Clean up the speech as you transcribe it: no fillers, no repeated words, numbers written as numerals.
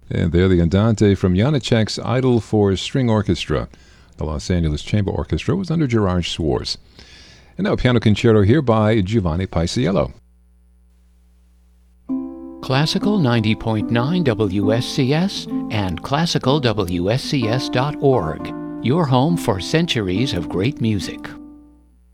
And there, the Andante from Janáček's Idle for String Orchestra. The Los Angeles Chamber Orchestra was under Gerard Schwartz. And now a piano concerto here by Giovanni Paisiello. Classical 90.9 WSCS and classicalwscs.org. Your home for centuries of great music.